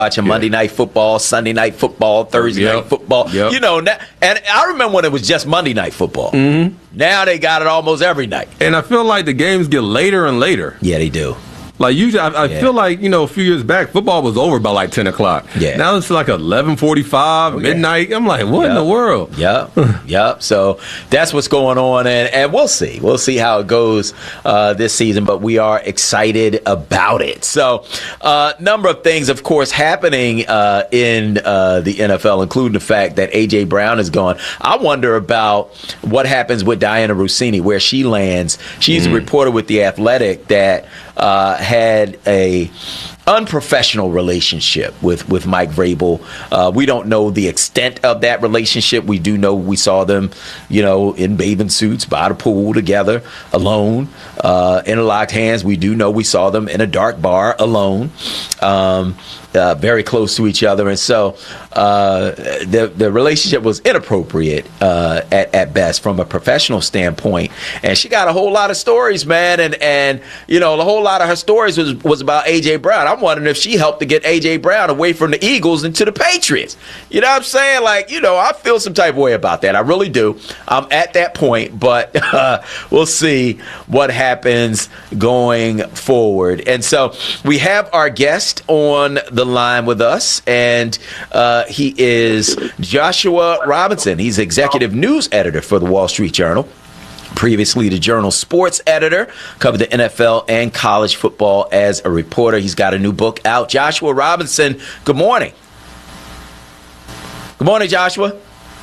watching Monday Night Football, Sunday Night Football, Thursday Night Football. Yep. You know, and I remember when it was just Monday Night Football. Mm-hmm. Now they got it almost every night. And I feel like the games get later and later. Yeah, they do. Like usually, I feel like, a few years back, football was over by like 10 o'clock. Yeah. Now it's like 11:45, midnight. I'm like, what in the world? Yep. So that's what's going on, and we'll see. We'll see how it goes this season, but we are excited about it. So, number of things, of course, happening in the NFL, including the fact that A.J. Brown is gone. I wonder about what happens with Diana Rossini, where she lands. She's a reporter with The Athletic that had a unprofessional relationship with Mike Vrabel. We don't know the extent of that relationship. We do know we saw them, in bathing suits by the pool together, alone, interlocked hands. We do know we saw them in a dark bar alone, very close to each other. And so the relationship was inappropriate at best from a professional standpoint. And she got a whole lot of stories, man. And the whole lot of her stories was about A.J. Brown. I'm wondering if she helped to get A.J. Brown away from the Eagles and to the Patriots. You know what I'm saying? I feel some type of way about that. I really do. I'm at that point, but we'll see what happens going forward. And so we have our guest on the line with us, and he is Joshua Robinson. He's executive news editor for the Wall Street Journal. Previously the Journal sports editor, covered the NFL and college football as a reporter. He's got a new book out. Joshua Robinson, good morning. Good morning, Joshua.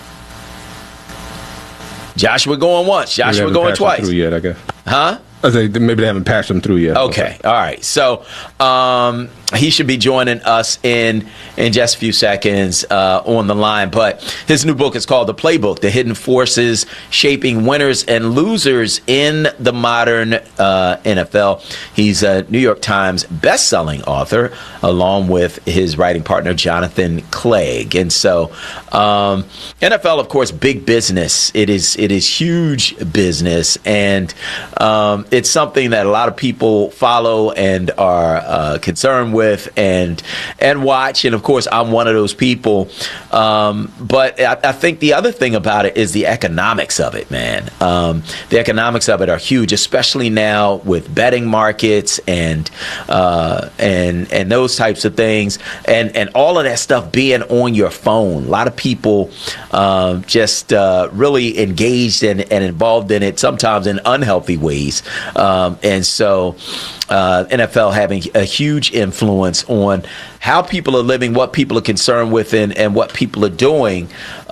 Joshua going once. Joshua going twice. Through yet, I guess. Huh? I say maybe they haven't patched them through yet. Okay. All right. So he should be joining us in just a few seconds on the line. But his new book is called The Playbook: The Hidden Forces Shaping Winners and Losers in the Modern NFL. He's a New York Times best-selling author, along with his writing partner, Jonathan Clegg. And so NFL, of course, big business. It is huge business. And it's something that a lot of people follow and are concerned with and watch. And of course, I'm one of those people. But I think the other thing about it is the economics of it, man. The economics of it are huge, especially now with betting markets and those types of things, and all of that stuff being on your phone. A lot of people just really engaged and involved in it, sometimes in unhealthy ways. And so NFL having a huge influence on how people are living, what people are concerned with, and what people are doing,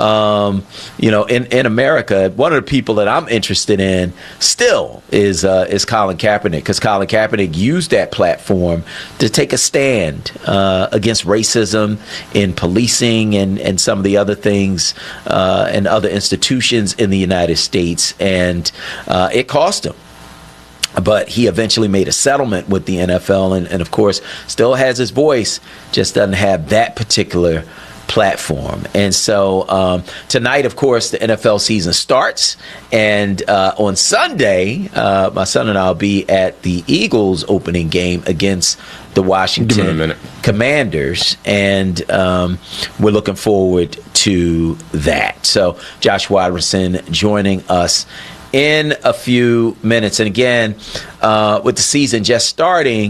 in America. One of the people that I'm interested in still is Colin Kaepernick, because Colin Kaepernick used that platform to take a stand against racism in policing and some of the other things and other institutions in the United States, and it cost him. But he eventually made a settlement with the NFL and of course, still has his voice, just doesn't have that particular platform. And so tonight, of course, the NFL season starts. And on Sunday, my son and I will be at the Eagles opening game against the Washington Commanders. And we're looking forward to that. So Josh Robinson joining us in a few minutes. And again, with the season just starting,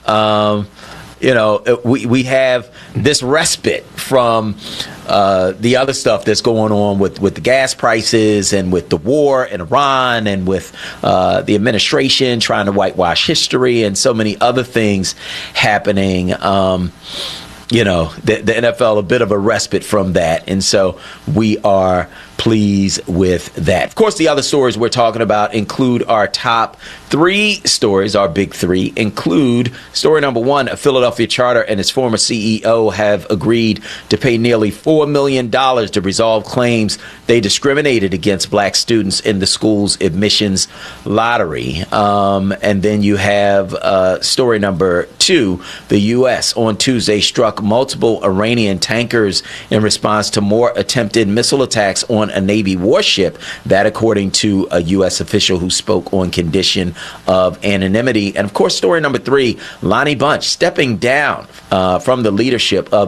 we have this respite from the other stuff that's going on with the gas prices and with the war in Iran and with the administration trying to whitewash history and so many other things happening. The NFL, a bit of a respite from that. And so we are pleased with that. Of course, the other stories we're talking about include our top three stories. Our big three include story number one: a Philadelphia charter and its former CEO have agreed to pay nearly $4 million to resolve claims they discriminated against black students in the school's admissions lottery. And then you have story number two: the U.S. on Tuesday struck multiple Iranian tankers in response to more attempted missile attacks on on a Navy warship. That, according to a U.S. official who spoke on condition of anonymity. And, of course, story number 3, Lonnie Bunch stepping down from the leadership of